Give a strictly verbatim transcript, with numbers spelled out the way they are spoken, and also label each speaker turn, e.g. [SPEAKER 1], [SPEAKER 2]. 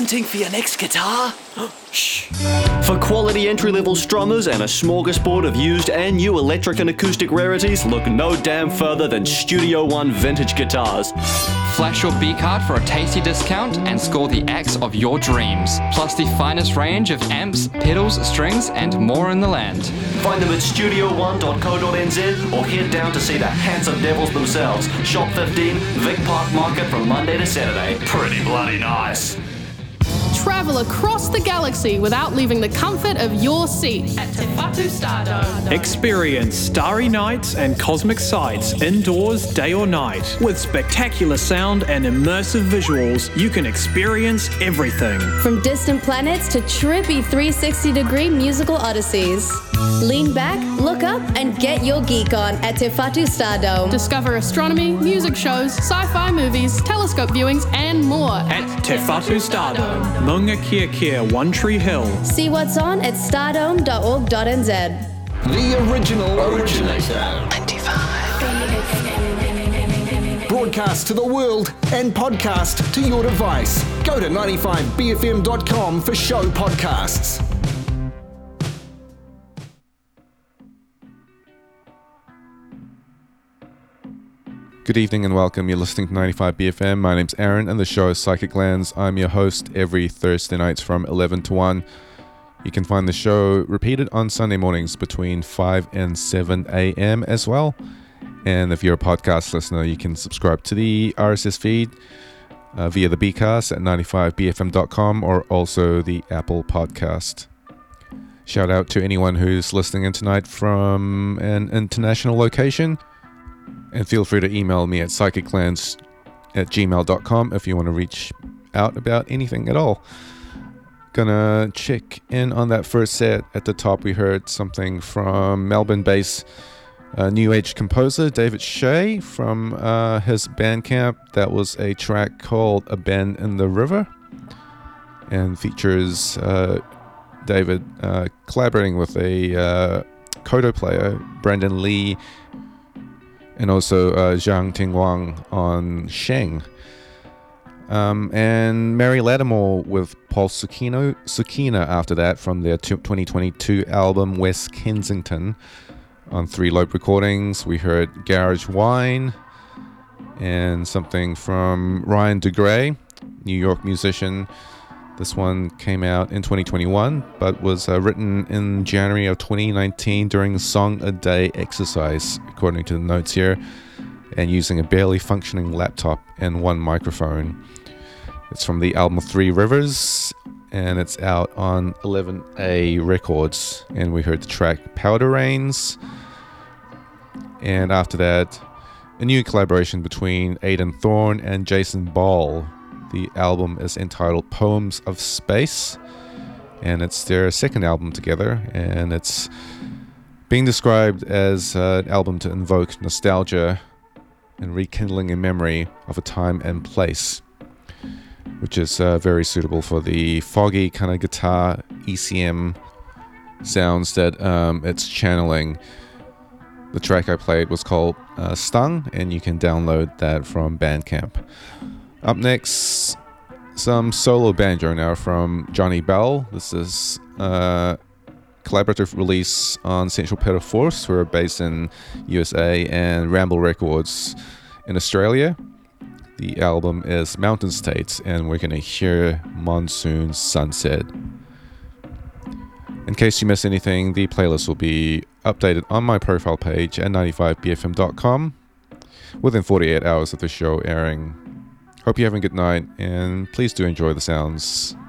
[SPEAKER 1] Hunting for your next guitar? Shh.
[SPEAKER 2] For quality entry-level strummers and a smorgasbord of used and new electric and acoustic rarities, look no damn further than Studio One Vintage Guitars.
[SPEAKER 3] Flash your B-card for a tasty discount and score the axe of your dreams. Plus the finest range of amps, pedals, strings, and more in the land.
[SPEAKER 2] Find them at studio one dot co dot n z or head down to see the handsome devils themselves. Shop fifteen, Vic Park Market from Monday to Saturday. Pretty bloody nice.
[SPEAKER 4] Travel across the galaxy without leaving the comfort of your seat at Te Whatu Stardome.
[SPEAKER 5] Experience starry nights and cosmic sights indoors, day or night. With spectacular sound and immersive visuals, you can experience everything.
[SPEAKER 6] From distant planets to trippy three hundred sixty degree musical odysseys. Lean back, look up, and get your geek on at Te Whatu Stardome.
[SPEAKER 4] Discover astronomy, music shows, sci-fi movies, telescope viewings, and more
[SPEAKER 5] At Te Whatu Stardome, Maunga Kia Kia, One Tree Hill.
[SPEAKER 6] See what's on at stardome dot org dot n z.
[SPEAKER 7] The original originator.
[SPEAKER 1] ninety-five.
[SPEAKER 7] Broadcast to the world and podcast to your device. Go to ninety-five b f m dot com for show podcasts.
[SPEAKER 8] Good evening and welcome. You're listening to ninety-five B F M. My name's Aaron and the show is Psychic Lands. I'm your host every Thursday nights from eleven to one. You can find the show repeated on Sunday mornings between five and seven a.m. as well. And if you're a podcast listener, you can subscribe to the R S S feed uh, via the Bcast at ninety-five b f m dot com or also the Apple Podcast. Shout out to anyone who's listening in tonight from an international location. And feel free to email me at psychiclands at gmail dot com if you want to reach out about anything at all. Gonna check in on that first set. At the top we heard something from Melbourne-based uh, New Age composer David Shea from uh, his Bandcamp. That was a track called A Bend in the River and features uh, David uh, collaborating with a uh, koto player, Brendan Lee, and also uh, Zhang Tingwang on Sheng. Um, and Mary Lattimore with Paul Sukino, Sukina after that from their twenty twenty-two album West Kensington on Three Lope Recordings. We heard Garage Wine and something from Ryan DeGray, New York musician. This one came out in twenty twenty-one, but was uh, written in January of twenty nineteen during a song a day exercise, according to the notes here, and using a barely functioning laptop and one microphone. It's from the album Three Rivers, and it's out on eleven A Records, and we heard the track Powder Rains. And after that, a new collaboration between Aidan Thorne and Jason Ball. The album is entitled Poems of Space, and it's their second album together, and it's being described as uh, an album to invoke nostalgia and rekindling a memory of a time and place, which is uh, very suitable for the foggy kind of guitar E C M sounds that um, it's channeling. The track I played was called uh, Stung, and you can download that from Bandcamp. Up next, some solo banjo now from Johnny Bell. This is a collaborative release on Central Pedal Force, who are based in U S A, and Ramble Records in Australia. The album is Mountain States, and we're going to hear Monsoon Sunset. In case you miss anything, the playlist will be updated on my profile page at ninety-five b f m dot com within forty-eight hours of the show airing. Hope you're having a good night, and please do enjoy the sounds.